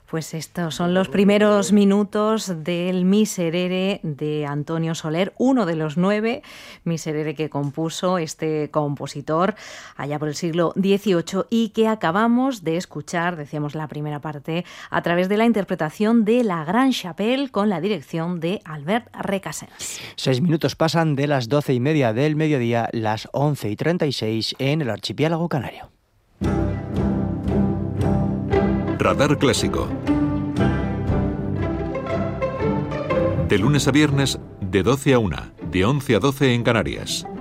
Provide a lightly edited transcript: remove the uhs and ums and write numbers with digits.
Pues estos son los primeros minutos del Miserere de Antonio Soler, uno de los 9 Miserere que compuso este compositor allá por el siglo XVIII y que acabamos de escuchar, decíamos la primera parte, a través de la interpretación de La Grande Chapelle con la dirección de Albert Recasens. 6 minutos pasan de las 12:30 del mediodía, las 11:36 en el archipiélago canario. Radar Clásico. De lunes a viernes, de 12 a 1, de 11 a 12 en Canarias.